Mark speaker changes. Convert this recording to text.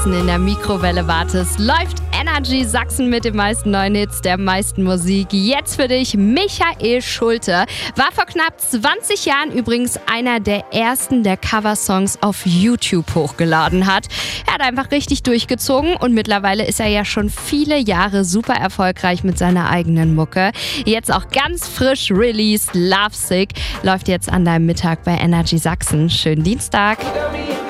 Speaker 1: Essen in der Mikrowelle wartest, läuft Energy Sachsen mit den meisten neuen Hits, der meisten Musik. Jetzt für dich Michael Schulte. War vor knapp 20 Jahren übrigens einer der ersten, der Coversongs auf YouTube hochgeladen hat. Er hat einfach richtig durchgezogen und mittlerweile ist er ja schon viele Jahre super erfolgreich mit seiner eigenen Mucke. Jetzt auch ganz frisch released, Lovesick, läuft jetzt an deinem Mittag bei Energy Sachsen. Schönen Dienstag.